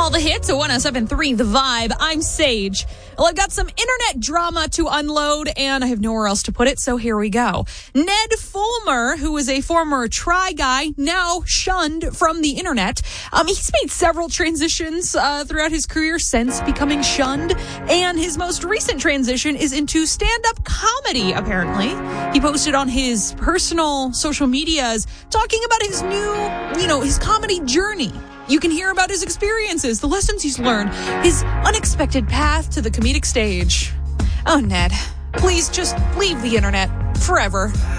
All the hits at 107.3 The Vibe. I'm Sage. Well, I've got some internet drama to unload, and I have nowhere else to put it, so here we go. Ned Fulmer, who is a former Try guy, now shunned from the internet. He's made several transitions throughout his career since becoming shunned, and his most recent transition is into stand-up comedy, apparently. He posted on his personal social medias talking about his new, his comedy journey. You can hear about his experiences, the lessons he's learned, his unexpected path to the comedic stage. Oh, Ned, please just leave the internet forever.